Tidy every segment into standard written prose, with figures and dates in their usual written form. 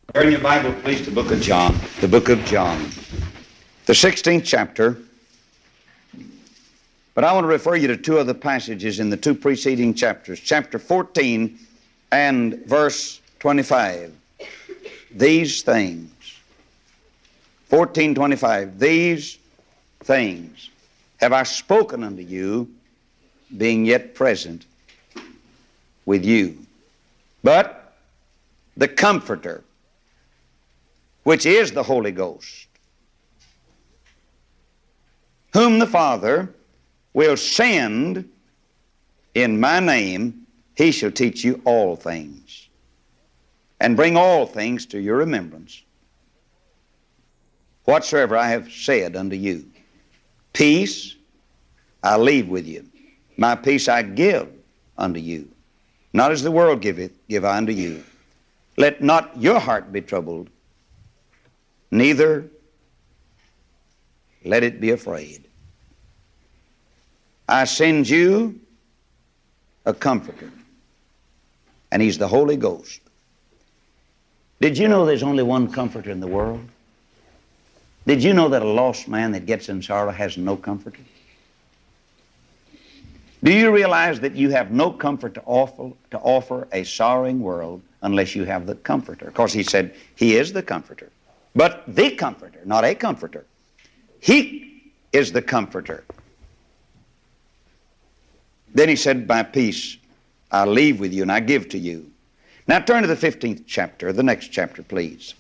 Turn your Bible, please, to the book of John. The book of John. The 16th chapter. But I want to refer you to two other passages in the two preceding chapters. Chapter 14 and verse 25. These things. 14:25. These things have I spoken unto you, being yet present with you. But the Comforter, which is the Holy Ghost, whom the Father will send in my name, he shall teach you all things, and bring all things to your remembrance, whatsoever I have said unto you. Peace I leave with you. My peace I give unto you. Not as the world giveth, give I unto you. Let not your heart be troubled, neither let it be afraid. I send you a Comforter, and he's the Holy Ghost. Did you know there's only one Comforter in the world? Did you know that a lost man that gets in sorrow has no Comforter? Do you realize that you have no comfort to offer a sorrowing world unless you have the Comforter? Because he said he is the Comforter. But the Comforter, not a comforter. He is the Comforter. Then he said, my peace I leave with you and I give to you. Now turn to the 15th chapter, the next chapter, please.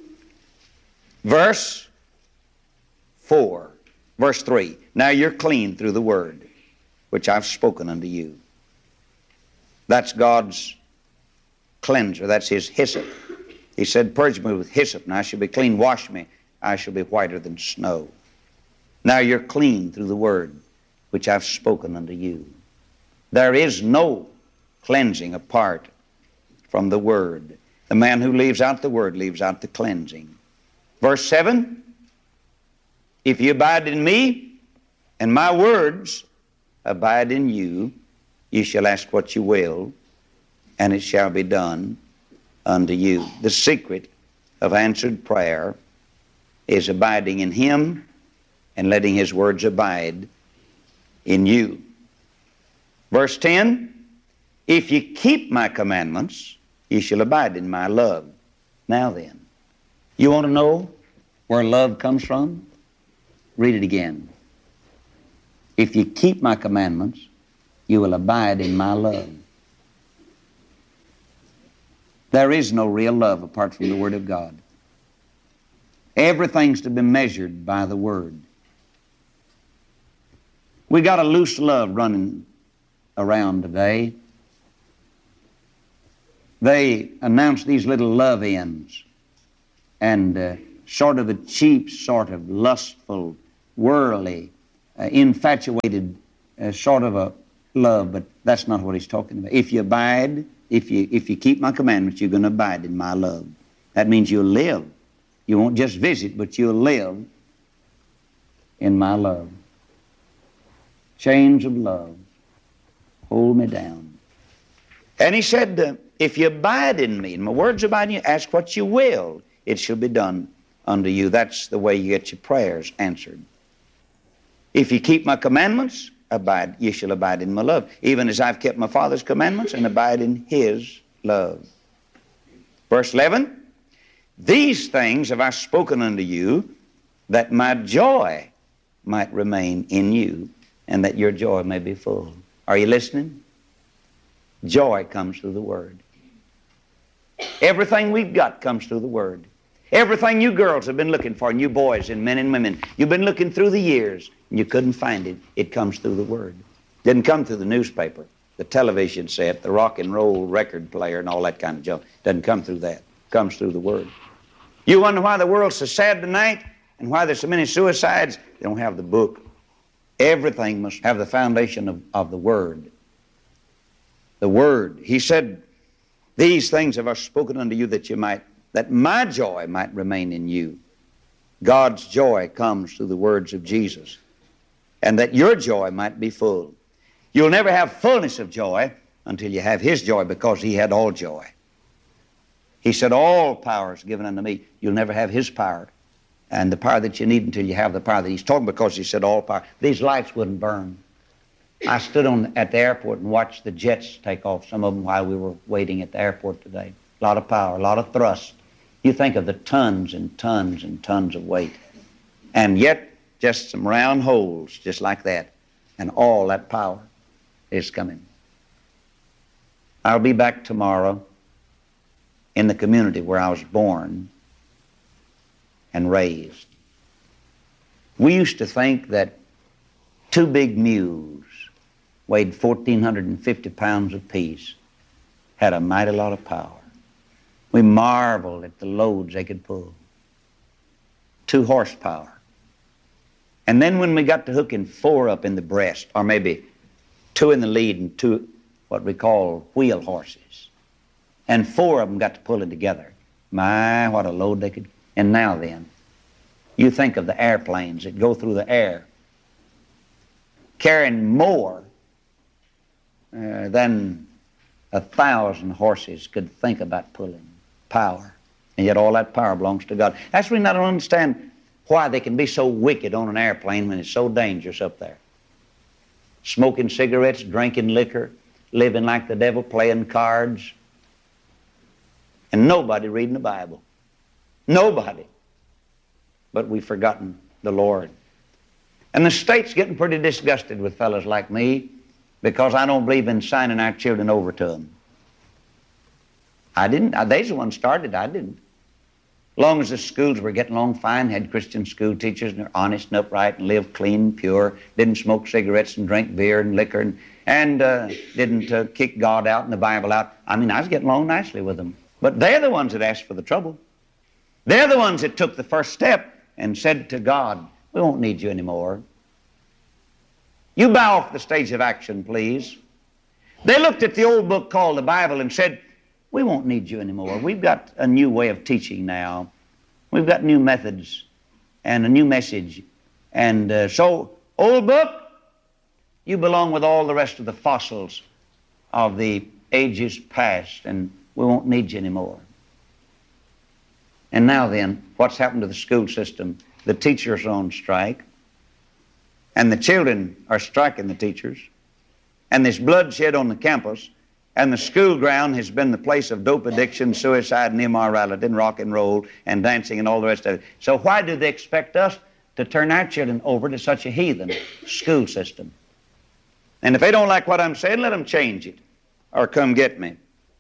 Verse 4, verse 3. Now you're clean through the word which I've spoken unto you. That's God's cleanser. That's his hyssop. He said, purge me with hyssop, and I shall be clean. Wash me, I shall be whiter than snow. Now you're clean through the word which I've spoken unto you. There is no cleansing apart from the word. The man who leaves out the word leaves out the cleansing. Verse 7, if you abide in me, and my words abide in you, you shall ask what you will, and it shall be done unto you. The secret of answered prayer is abiding in him and letting his words abide in you. Verse 10, if you keep my commandments, you shall abide in my love. Now then, you want to know where love comes from? Read it again. If you keep my commandments, you will abide in my love. There is no real love apart from the Word of God. Everything's to be measured by the Word. We got a loose love running around today. They announce these little love-ins and sort of a cheap, sort of lustful, worldly, infatuated sort of a love, but that's not what he's talking about. If you abide, if you keep my commandments, you're going to abide in my love. That means you'll live. You won't just visit, but you'll live in my love. Chains of love hold me down. And he said, if you abide in me, and my words abide in you, ask what you will, it shall be done unto you. That's the way you get your prayers answered. If you keep my commandments, abide, you shall abide in my love, even as I've kept my Father's commandments and abide in his love. Verse 11, these things have I spoken unto you, that my joy might remain in you, and that your joy may be full. Are you listening? Joy comes through the Word. Everything we've got comes through the Word. Everything you girls have been looking for, and you boys and men and women, you've been looking through the years, and you couldn't find it. It comes through the Word. Didn't come through the newspaper, the television set, the rock and roll record player, and all that kind of junk. Doesn't come through that. It comes through the Word. You wonder why the world's so sad tonight, and why there's so many suicides? They don't have the book. Everything must have the foundation of the Word. The Word. He said, these things have I spoken unto you that my joy might remain in you. God's joy comes through the words of Jesus, and that your joy might be full. You'll never have fullness of joy until you have his joy, because he had all joy. He said, all power is given unto me. You'll never have His power and the power that you need until you have the power that He's talking, because He said all power. These lights wouldn't burn. I stood at the airport and watched the jets take off, some of them while we were waiting at the airport today. A lot of power, a lot of thrust. You think of the tons and tons and tons of weight. And yet, just some round holes, just like that. And all that power is coming. I'll be back tomorrow in the community where I was born and raised. We used to think that 2 big mules weighed 1,450 pounds apiece, had a mighty lot of power. We marveled at the loads they could pull. 2 horsepower. And then when we got to hooking 4 up in the breast, or maybe 2 in the lead and 2 what we call wheel horses, and 4 of them got to pulling together, my, what a load they could. And now then, you think of the airplanes that go through the air, carrying more than 1,000 horses could think about pulling. Power. And yet all that power belongs to God. That's the reason I don't understand why they can be so wicked on an airplane when it's so dangerous up there. Smoking cigarettes, drinking liquor, living like the devil, playing cards, and nobody reading the Bible. Nobody. But we've forgotten the Lord. And the state's getting pretty disgusted with fellows like me because I don't believe in signing our children over to them. I didn't. They's the one started. I didn't. As long as the schools were getting along fine, had Christian school teachers, and they're honest and upright and lived clean and pure, didn't smoke cigarettes and drink beer and liquor, and didn't kick God out and the Bible out. I mean, I was getting along nicely with them. But they're the ones that asked for the trouble. They're the ones that took the first step and said to God, we won't need you anymore. You bow off the stage of action, please. They looked at the old book called the Bible and said, we won't need you anymore. We've got a new way of teaching now. We've got new methods and a new message. And so, old book, you belong with all the rest of the fossils of the ages past, and we won't need you anymore. And now then, what's happened to the school system? The teachers are on strike, and the children are striking the teachers, and there's bloodshed on the campus, and the school ground has been the place of dope addiction, suicide, and immorality, and rock and roll, and dancing, and all the rest of it. So why do they expect us to turn our children over to such a heathen school system? And if they don't like what I'm saying, let them change it, or come get me.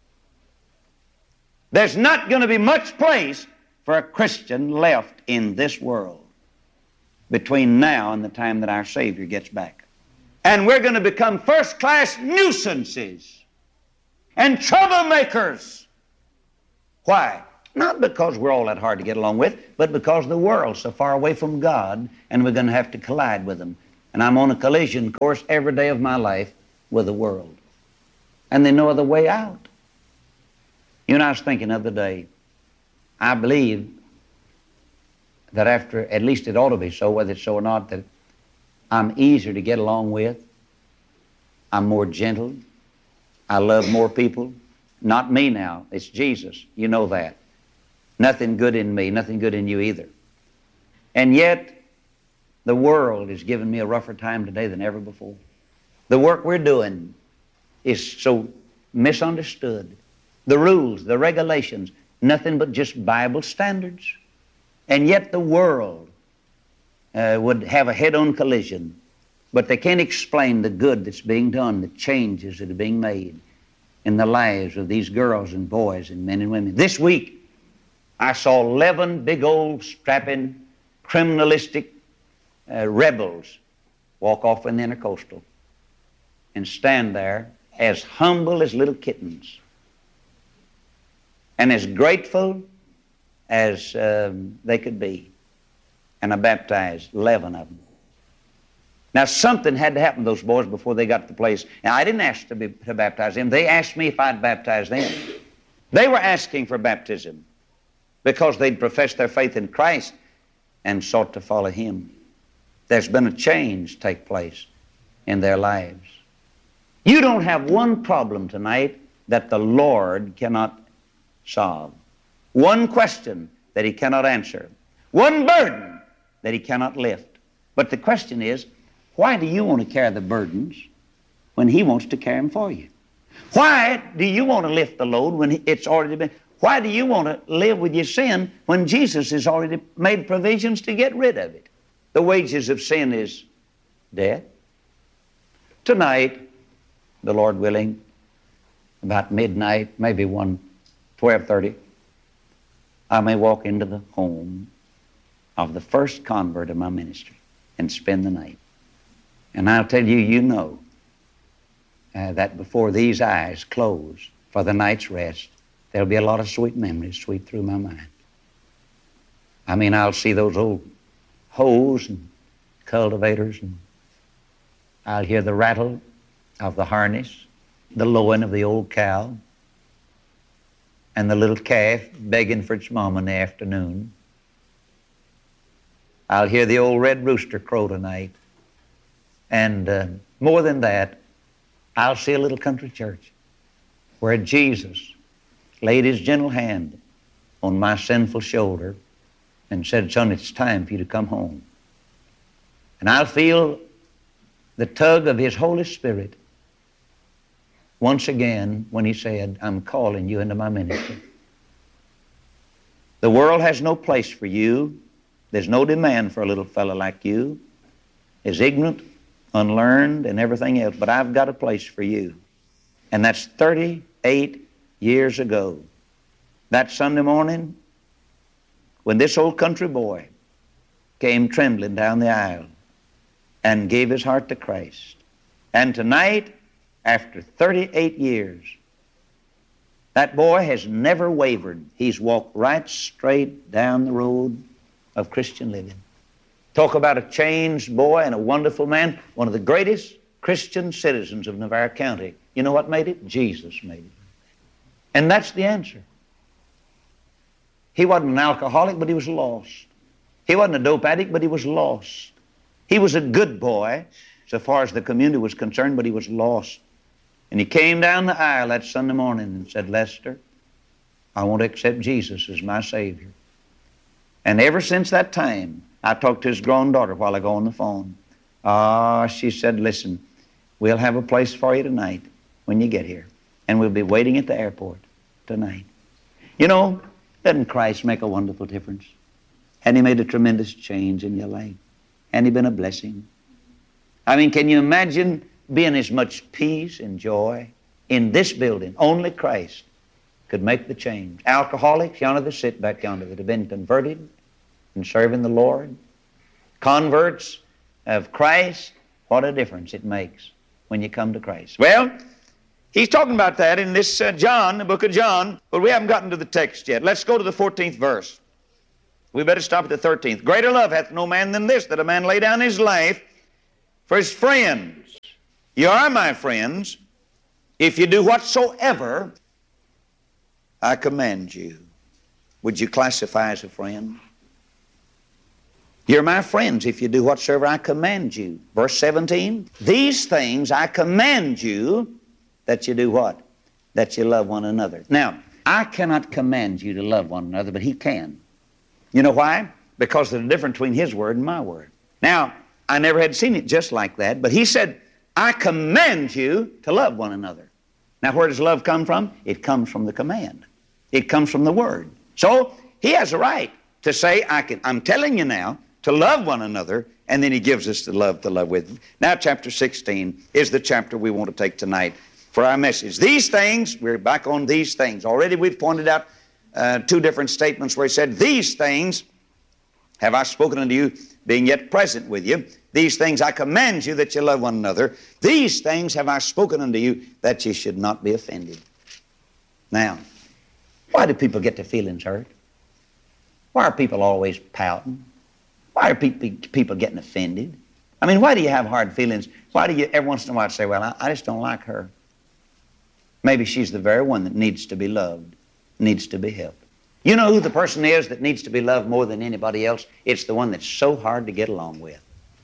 There's not going to be much place for a Christian left in this world between now and the time that our Savior gets back. And we're going to become first-class nuisances and troublemakers. Why? Not because we're all that hard to get along with, but because the world's so far away from God, and we're going to have to collide with them. And I'm on a collision course every day of my life with the world. And there's no other way out. You know, I was thinking the other day, I believe that after, at least it ought to be so, whether it's so or not, that I'm easier to get along with. I'm more gentle. I love more people. Not me now. It's Jesus. You know that. Nothing good in me, nothing good in you either. And yet, the world is giving me a rougher time today than ever before. The work we're doing is so misunderstood. The rules, the regulations, nothing but just Bible standards. And yet the world would have a head-on collision, but they can't explain the good that's being done, the changes that are being made in the lives of these girls and boys and men and women. This week, I saw 11 big old strapping, criminalistic rebels walk off in the intercoastal and stand there as humble as little kittens and as grateful as they could be. And I baptized 11 of them. Now, something had to happen to those boys before they got to the place. Now, I didn't ask to baptize them. They asked me if I'd baptize them. They were asking for baptism because they'd professed their faith in Christ and sought to follow Him. There's been a change take place in their lives. You don't have one problem tonight that the Lord cannot solve. one question that he cannot answer, one burden that he cannot lift. But the question is, why do you want to carry the burdens when he wants to carry them for you? Why do you want to lift the load when it's already been? Why do you want to live with your sin when Jesus has already made provisions to get rid of it? The wages of sin is death. Tonight, the Lord willing, about midnight, maybe 12:30, I may walk into the home of the first convert of my ministry and spend the night. And I'll tell you, you know, that before these eyes close for the night's rest, there'll be a lot of sweet memories sweep through my mind. I mean, I'll see those old hoes and cultivators, and I'll hear the rattle of the harness, the lowing of the old cow, and the little calf begging for its mama in the afternoon. I'll hear the old red rooster crow tonight. And more than that, I'll see a little country church where Jesus laid his gentle hand on my sinful shoulder and said, son, it's time for you to come home. And I'll feel the tug of his Holy Spirit once again when he said, I'm calling you into my ministry. The world has no place for you. There's no demand for a little fellow like you. Is ignorant, unlearned, and everything else, but I've got a place for you. And that's 38 years ago. That Sunday morning, when this old country boy came trembling down the aisle and gave his heart to Christ. And tonight, after 38 years, that boy has never wavered. He's walked right straight down the road of Christian living. Talk about a changed boy and a wonderful man, one of the greatest Christian citizens of Navarre County. You know what made it? Jesus made it. And that's the answer. He wasn't an alcoholic, but he was lost. He wasn't a dope addict, but he was lost. He was a good boy, so far as the community was concerned, but he was lost. And he came down the aisle that Sunday morning and said, Lester, I want to accept Jesus as my Savior. And ever since that time, I talked to his grown daughter while I go on the phone. She said, listen, we'll have a place for you tonight when you get here. And we'll be waiting at the airport tonight. You know, doesn't Christ make a wonderful difference? And he made a tremendous change in your life. And he been a blessing. I mean, can you imagine being as much peace and joy in this building? Only Christ could make the change. Alcoholics, yonder that sit back yonder that have been converted and serving the Lord. Converts of Christ, what a difference it makes when you come to Christ. Well, he's talking about that in this John, the book of John, but we haven't gotten to the text yet. Let's go to the 14th verse. We better stop at the 13th. Greater love hath no man than this, that a man lay down his life for his friends. You are my friends if you do whatsoever I command you. Would you classify as a friend? You're my friends if you do whatsoever I command you. Verse 17, these things I command you that you do what? That you love one another. Now, I cannot command you to love one another, but he can. You know why? Because there's a difference between his word and my word. Now, I never had seen it just like that, but he said, I command you to love one another. Now, where does love come from? It comes from the command. It comes from the word. So, he has a right to say, I'm telling you now to love one another, and then he gives us the love to love with. Now, chapter 16 is the chapter we want to take tonight for our message. These things, we're back on these things. Already we've pointed out two different statements where he said, these things have I spoken unto you, being yet present with you. These things I command you that you love one another. These things have I spoken unto you that you should not be offended. Now, why do people get their feelings hurt? Why are people always pouting? Why are people getting offended? I mean, why do you have hard feelings? Why do you every once in a while say, well, I just don't like her? Maybe she's the very one that needs to be loved, needs to be helped. You know who the person is that needs to be loved more than anybody else? It's the one that's so hard to get along with.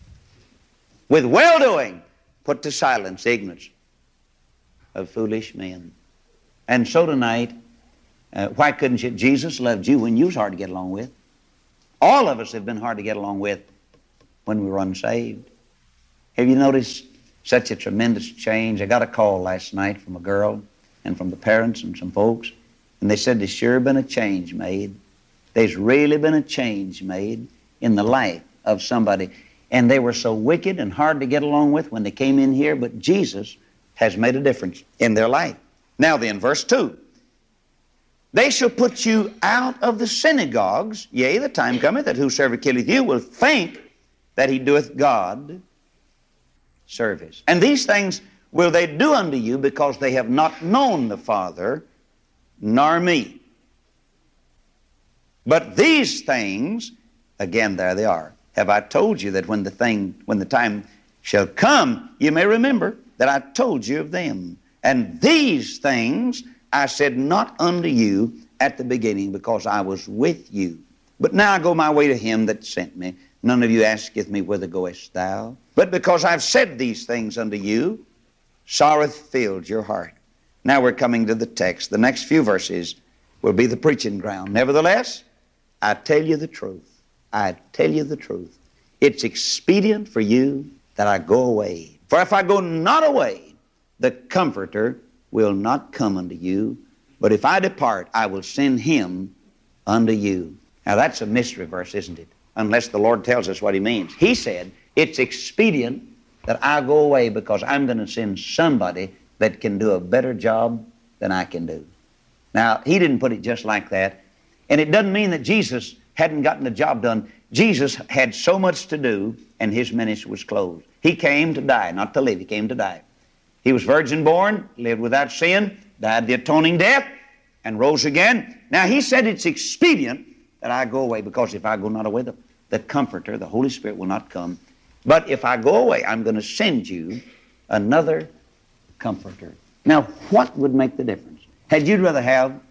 With well-doing, put to silence ignorance of foolish men. And so tonight, Why couldn't you? Jesus loved you when you was hard to get along with. All of us have been hard to get along with when we were unsaved. Have you noticed such a tremendous change? I got a call last night from a girl and from the parents and some folks, and they said there's sure been a change made. There's really been a change made in the life of somebody. And they were so wicked and hard to get along with when they came in here, but Jesus has made a difference in their life. Now then, verse 2. They shall put you out of the synagogues. Yea, the time cometh that whosoever killeth you will think that he doeth God service. And these things will they do unto you because they have not known the Father nor me. But these things, again, there they are. Have I told you that when the time shall come, you may remember that I told you of them. And these things I said not unto you at the beginning, because I was with you. But now I go my way to him that sent me. None of you asketh me, whither goest thou? But because I've said these things unto you, sorrow hath filled your heart. Now we're coming to the text. The next few verses will be the preaching ground. Nevertheless, I tell you the truth. I tell you the truth. It's expedient for you that I go away. For if I go not away, the Comforter will not come unto you. But if I depart, I will send him unto you. Now that's a mystery verse, isn't it? Unless the Lord tells us what he means. He said, it's expedient that I go away because I'm going to send somebody that can do a better job than I can do. Now, he didn't put it just like that. And it doesn't mean that Jesus hadn't gotten the job done. Jesus had so much to do, and his ministry was closed. He came to die, not to live. He came to die. He was virgin born, lived without sin, died the atoning death, and rose again. Now, he said it's expedient that I go away, because if I go not away, the Comforter, the Holy Spirit, will not come. But if I go away, I'm going to send you another Comforter. Now, what would make the difference? Had you rather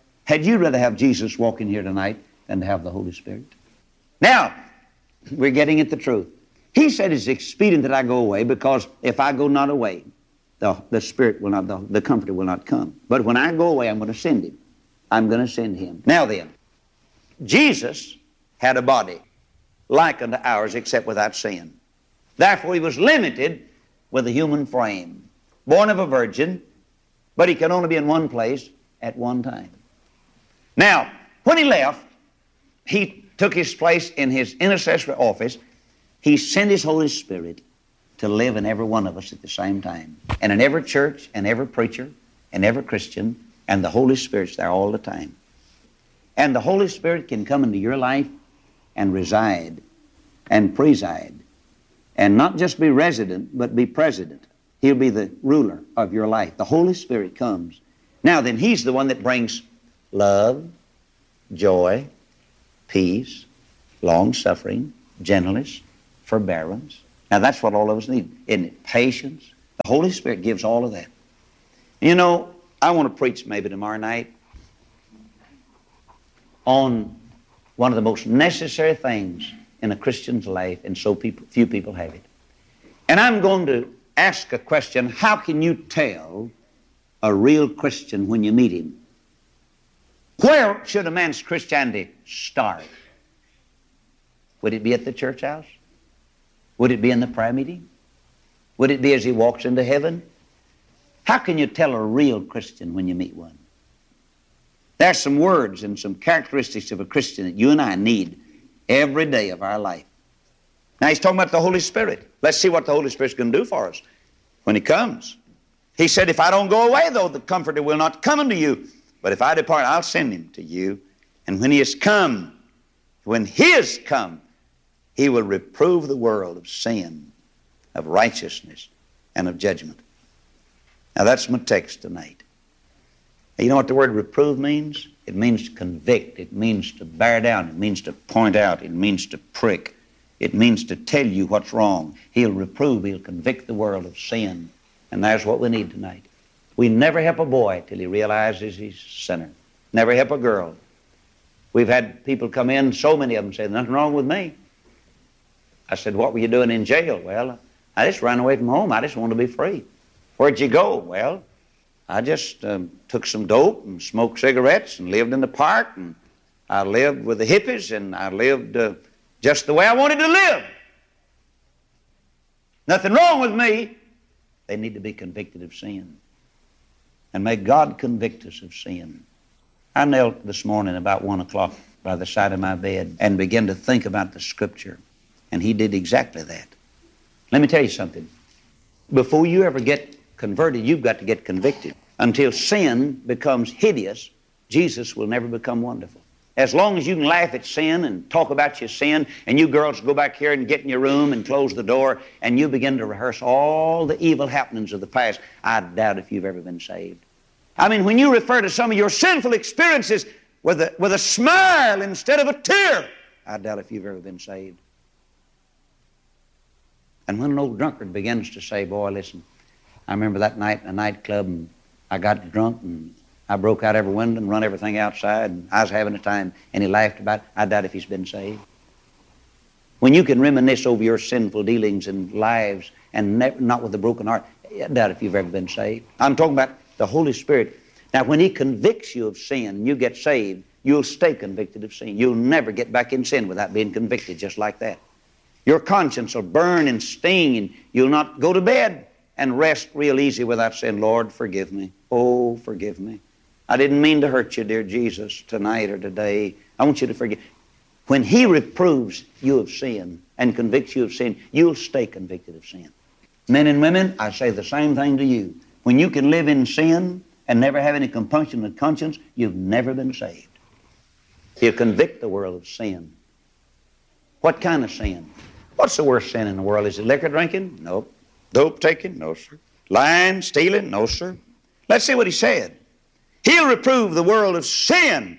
have Jesus walking here tonight than to have the Holy Spirit? Now, we're getting at the truth. He said it's expedient that I go away, because if I go not away, the Spirit will not, the Comforter will not come. But when I go away, I'm going to send him. I'm going to send him. Now then, Jesus had a body like unto ours, except without sin. Therefore, he was limited with a human frame, born of a virgin, but he could only be in one place at one time. Now, when he left, he took his place in his intercessory office. He sent his Holy Spirit to live in every one of us at the same time, and in every church and every preacher and every Christian, and the Holy Spirit's there all the time. And the Holy Spirit can come into your life and reside and preside, and not just be resident, but be president. He'll be the ruler of your life. The Holy Spirit comes. Now then, he's the one that brings love, joy, peace, long-suffering, gentleness, forbearance. Now that's what all of us need, isn't it? Patience. The Holy Spirit gives all of that. You know, I want to preach maybe tomorrow night on one of the most necessary things in a Christian's life, and so few people have it. And I'm going to ask a question: how can you tell a real Christian when you meet him? Where should a man's Christianity start? Would it be at the church house? Would it be in the prayer meeting? Would it be as he walks into heaven? How can you tell a real Christian when you meet one? There's some words and some characteristics of a Christian that you and I need every day of our life. Now he's talking about the Holy Spirit. Let's see what the Holy Spirit's going to do for us when he comes. He said, if I don't go away, though, the Comforter will not come unto you. But if I depart, I'll send him to you. And when he is come, he will reprove the world of sin, of righteousness, and of judgment. Now that's my text tonight. You know what the word reprove means? It means to convict. It means to bear down. It means to point out. It means to prick. It means to tell you what's wrong. He'll reprove. He'll convict the world of sin. And that's what we need tonight. We never help a boy till he realizes he's a sinner. Never help a girl. We've had people come in, so many of them say, nothing wrong with me. I said, what were you doing in jail? Well, I just ran away from home. I just wanted to be free. Where'd you go? Well, I just took some dope and smoked cigarettes and lived in the park, and I lived with the hippies, and I lived just the way I wanted to live. Nothing wrong with me. They need to be convicted of sin. And may God convict us of sin. I knelt this morning about 1 o'clock by the side of my bed and began to think about the Scripture. And He did exactly that. Let me tell you something. Before you ever get converted, you've got to get convicted. Until sin becomes hideous, Jesus will never become wonderful. As long as you can laugh at sin and talk about your sin, and you girls go back here and get in your room and close the door, and you begin to rehearse all the evil happenings of the past, I doubt if you've ever been saved. I mean, when you refer to some of your sinful experiences with a smile instead of a tear, I doubt if you've ever been saved. And when an old drunkard begins to say, boy, listen, I remember that night in a nightclub, and I got drunk, and I broke out every window and run everything outside, and I was having a time, and he laughed about it, I doubt if he's been saved. When you can reminisce over your sinful dealings and lives, and not with a broken heart, I doubt if you've ever been saved. I'm talking about the Holy Spirit. Now, when He convicts you of sin and you get saved, you'll stay convicted of sin. You'll never get back in sin without being convicted just like that. Your conscience will burn and sting, and you'll not go to bed and rest real easy without saying, Lord, forgive me. Oh, forgive me. I didn't mean to hurt you, dear Jesus, tonight or today. I want you to forgive. When He reproves you of sin and convicts you of sin, you'll stay convicted of sin. Men and women, I say the same thing to you. When you can live in sin and never have any compunction of conscience, you've never been saved. He'll convict the world of sin. What kind of sin? What's the worst sin in the world? Is it liquor drinking? Nope. Dope taking? No, sir. Lying, stealing? No, sir. Let's see what He said. He'll reprove the world of sin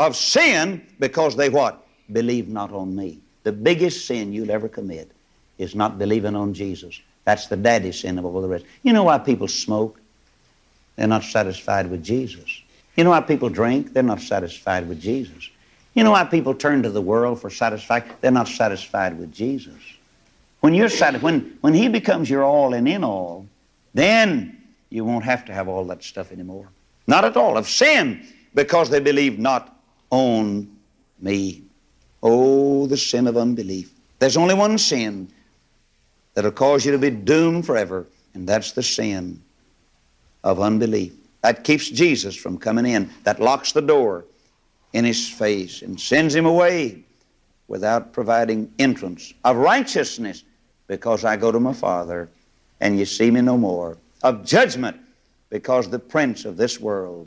because they what? Believe not on me. The biggest sin you'll ever commit is not believing on Jesus. That's the daddy sin of all the rest. You know why people smoke? They're not satisfied with Jesus. You know why people drink? They're not satisfied with Jesus. You know why people turn to the world for satisfaction? They're not satisfied with Jesus. When you're when He becomes your all and in all, then you won't have to have all that stuff anymore. Not at all. Of sin, because they believe not on me. Oh, the sin of unbelief. There's only one sin that'll cause you to be doomed forever, and that's the sin of unbelief. That keeps Jesus from coming in. That locks the door in His face and sends Him away without providing entrance. Of righteousness, because I go to my Father, and you see me no more. Of judgment, because the prince of this world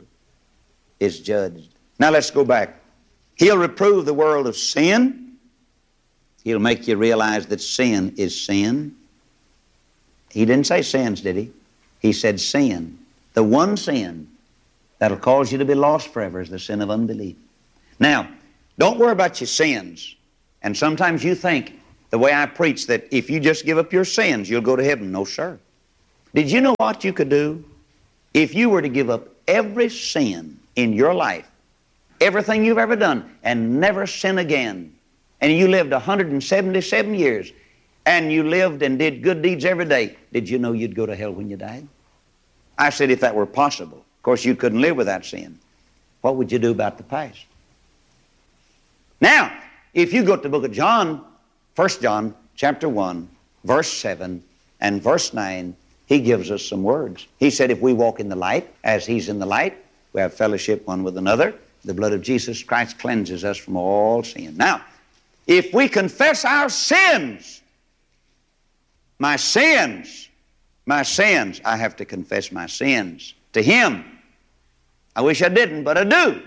is judged. Now let's go back. He'll reprove the world of sin. He'll make you realize that sin is sin. He didn't say sins, did He? He said sin. The one sin that'll cause you to be lost forever is the sin of unbelief. Now, don't worry about your sins. And sometimes you think, the way I preach, that if you just give up your sins, you'll go to heaven. No, sir. Did you know what you could do? If you were to give up every sin in your life, everything you've ever done, and never sin again, and you lived 177 years, and you lived and did good deeds every day, did you know you'd go to hell when you died? I said if that were possible. Of course, you couldn't live without sin. What would you do about the past? Now, if you go to the book of John, 1 John chapter 1, verse 7 and verse 9, he gives us some words. He said, if we walk in the light, as He's in the light, we have fellowship one with another. The blood of Jesus Christ cleanses us from all sin. Now, if we confess our sins, my sins, I have to confess my sins to Him. I wish I didn't, but I do.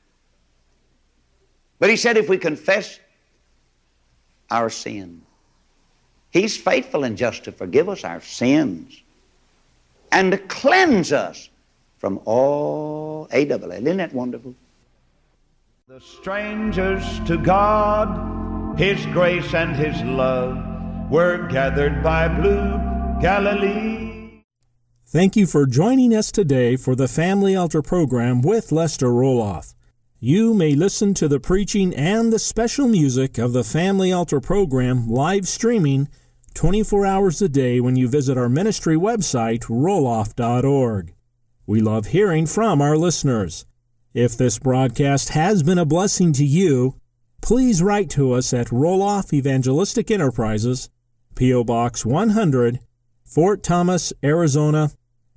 But He said if we confess our sin, He's faithful and just to forgive us our sins and to cleanse us from all A-double-L. Isn't that wonderful? The strangers to God, His grace and His love were gathered by blue Galilee. Thank you for joining us today for the Family Altar program with Lester Roloff. You may listen to the preaching and the special music of the Family Altar program live streaming 24 hours a day when you visit our ministry website, roloff.org. We love hearing from our listeners. If this broadcast has been a blessing to you, please write to us at Roloff Evangelistic Enterprises, P.O. Box 100, Fort Thomas, Arizona,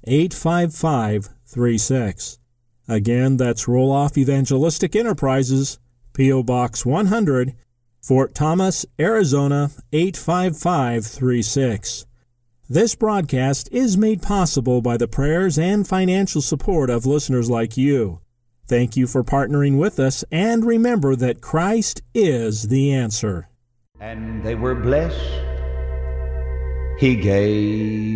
85536. Again, that's Roloff Evangelistic Enterprises, P.O. Box 100, Fort Thomas, Arizona, 85536. This broadcast is made possible by the prayers and financial support of listeners like you. Thank you for partnering with us, and remember that Christ is the answer. And they were blessed. He gave